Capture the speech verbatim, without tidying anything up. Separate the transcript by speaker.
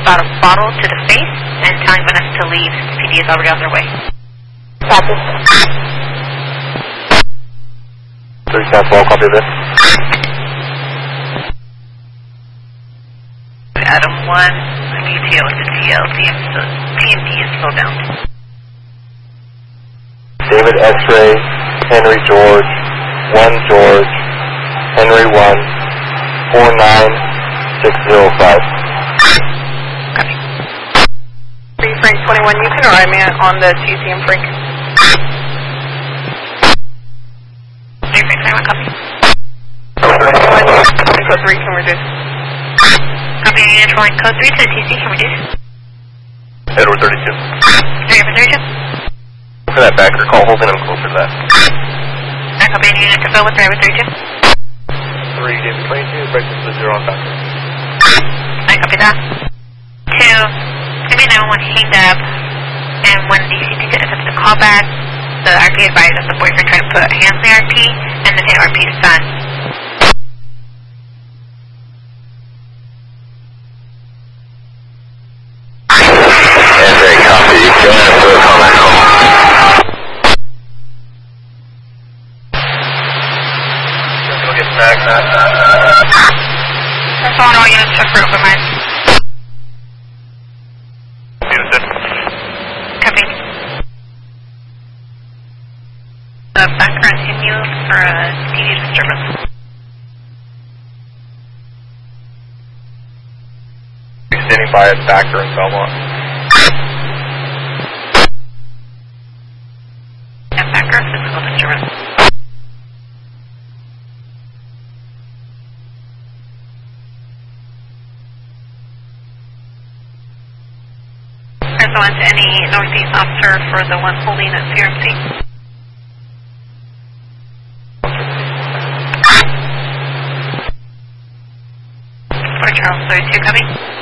Speaker 1: about a bottle to the face and telling Vanessa to leave. P D is already on their way.
Speaker 2: Copy.
Speaker 3: three South Wall, copy this.
Speaker 1: Adam one, I need to with the T L. P M D is still down.
Speaker 3: David X-ray, Henry George, one George, Henry one, four nine six zero five.
Speaker 1: Copy.
Speaker 2: Free Frank twenty-one, you can arrive me on the T C M Frank.
Speaker 1: Free Frank twenty-one, copy.
Speaker 2: twenty-one, copy code three, can reduce.
Speaker 1: Copy, unit flying code three to the T C, can reduce.
Speaker 3: Edward thirty-two.
Speaker 1: Edward thirty-two.
Speaker 3: For that backer, call Holden, I'm closer to that.
Speaker 1: I copy any unit to fill with Edward thirty-two.
Speaker 3: three, David twenty-two, break to zero on backer.
Speaker 1: I copy that. Two, give me nine one one hanged up, and when the C T attempts to call back, the R P advised that the boyfriend tried to put hands on the R P, and then hit R P's son.
Speaker 3: And they copy, go ahead and put a comment call. Go get back.
Speaker 1: That's all all units check for open mind.
Speaker 3: Houston.
Speaker 1: Copy. The back continues for a T V disturbance.
Speaker 3: Standing by at Backer in Belmont.
Speaker 1: And backer, physical disturbance. There's one to any northeast officer for the one holding at C R M C. Fort Charles thirty-two, copy.